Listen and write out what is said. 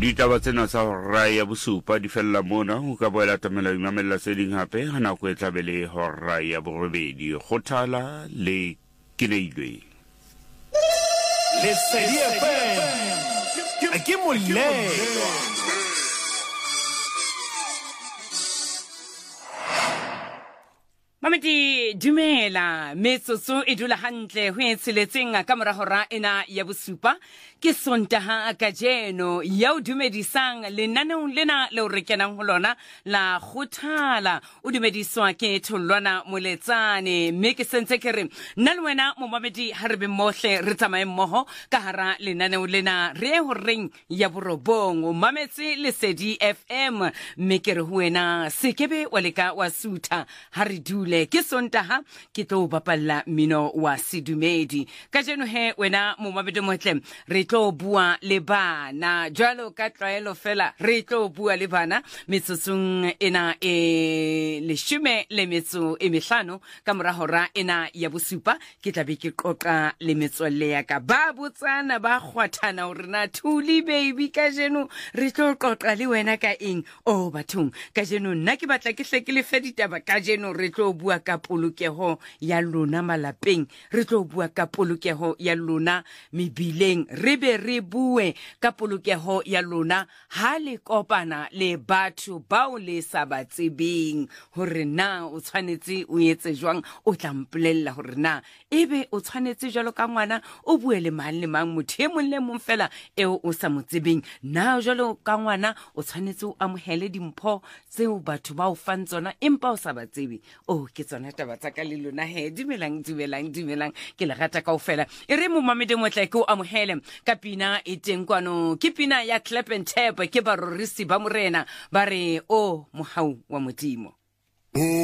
Ditaba tsena sa hora ya bosupa di fella mona ho ka boela tamela imamela se ding hape ha nako e tlabele hora ya borobedi kgothala le kileilwe Lesedi FM ke molelo. Mamedi dumela metsotso e dula hantle ho etseletseng ka mora hora ena ya bosupa ke Sontaha ka jeno ya o dumedisang lenaneng lena le o re kenang ho lona la Kgothala o dumediswa ke Tholwana Moletsane mme ke sentse ke re nna le wena mo mamedi ha re be mohle re tsamaye mmoho ka hara lenaneng lena re ho reng ya borobong o mametse Lesedi FM mme ke re ho wena sekebe wa leka wa sutha ha re dule ke Sontaha ke tlo bapalla mino wa sedumedi ka jeno he wena mo mamedi motle re tlo bua le bana jwalo ka tlwaelo fela re tlo bua le bana metsotsong ena e leshume le metso e mehlano ka mora hora ena ya bosupa ke tlabe ke qoqa le metswalle ya ka ba botsana ba kgwathana hore na thuli baby ka jeno re tlo qoqa le wena ka eng o bathong ka jeno nna ke batla ke hle ke le feditaba ka jeno re tlo bua ka polokeho ya lona malapeng re tlo bua ka polokeho ya lona mebileng re be re bue ka polokeho ya lona ha le kopana le batho bao le sa ba tsebeng hore na o tshwanetse o etse jwang o tla mpolella hore na ebe o tshwanetse jwalo ka ngwana o bue le mang motho e mong le mong fela eo o sa mo tsebeng na jwalo ka ngwana o tshwanetse o amohele dimpho tseo batho ba o fang tsona empa o sa ba tsebe o ke tsona taba tsa ka le lona he dumelang ke le rata kaofela e re mo mamedi motle ke o amohele ka pina e teng kwano ke pina ya Clap and Tap ke barorisi ba morena ba re o mohau wa modimo